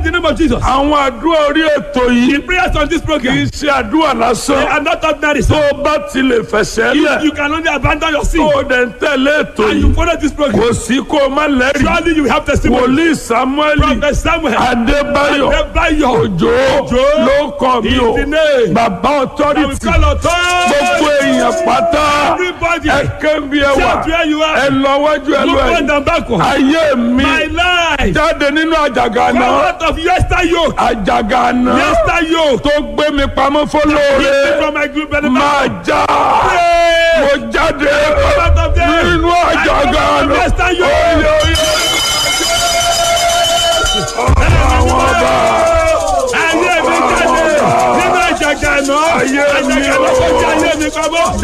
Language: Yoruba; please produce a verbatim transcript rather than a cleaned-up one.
the name of Jesus. àwọn àdúrà orí ètò yìí The prayers on this kì í program, ṣe àdúrà they lásán. are not ordinary. tó So o bá ti lè fẹsẹ̀ you, lẹ̀ you can only abandon your sin tó o dẹ̀ ń tẹ̀lé ètò and you yìí follow this program. kò sí kó o má lẹ́rìí. Surely you have testimony. wòlíì Samuel Prophet Samuel, Adébáyọ̀ Adébáyọ̀, Òjó Òjó ló kàn mí o is the name. bàbá I will authority call authority. gbogbo èèyàn pátá Everybody, ẹ kébí ẹ wà shout where you ẹ are. lọ wájú ẹ lọ Look ẹ front and backward. ayé mi My life. jáde nínú àjàgà Come náà out of yester yoke. àjàgà náà Yester yoke. tó gbé mi pamọ́ Keep fọlọ́ọ̀rẹ́ me from my group benefit. máa já Pray. mo jáde Come out of there. nínú àjàgà I come out of náà yester yoke. oyè oyè àwọn ọba Ayé mi jáde nínú àjàgà náà. Ayé mi Àjàgà náà kọjá ayé mi pamọ́.